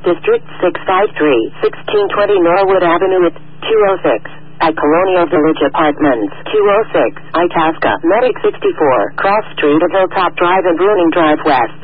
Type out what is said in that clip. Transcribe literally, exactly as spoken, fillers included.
District six five three, sixteen twenty Norwood Avenue at two oh six. At Colonial Village Apartments, two oh six, Itasca, Medic sixty-four, Cross Street of Hilltop Drive and Bruning Drive West.